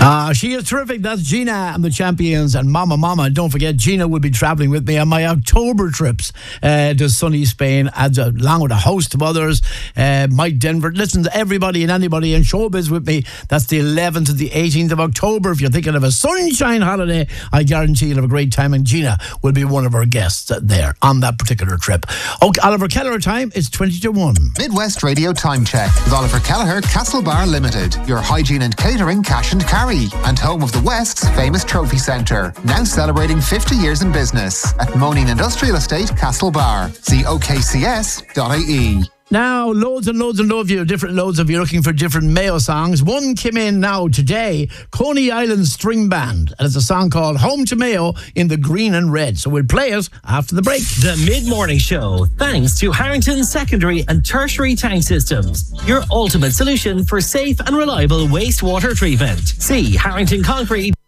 She is terrific. That's Gina and the Champions and Mama. Don't forget, Gina will be travelling with me on my October trips to sunny Spain, along with a host of others. Mike Denver. Listen to everybody and anybody in showbiz with me. That's the 11th to the 18th of October. If you're thinking of a sunshine holiday, I guarantee you'll have a great time. And Gina will be one of our guests there on that particular trip. Okay, Oliver Kelleher time is 20 to 1. Midwest Radio Time Check with Oliver Kelleher, Castlebar Limited. Your hygiene and catering cash and carry. And home of the West's famous trophy centre. Now celebrating 50 years in business at Moaning Industrial Estate, Castlebar. See okcs.ie. Now, loads and loads of you, different loads of you looking for different Mayo songs. One came in now today, Coney Island String Band. And it's a song called Home to Mayo in the Green and Red. So we'll play it after the break. The Mid-Morning Show, thanks to Harrington Secondary and Tertiary Tank Systems. Your ultimate solution for safe and reliable wastewater treatment. See Harrington Concrete.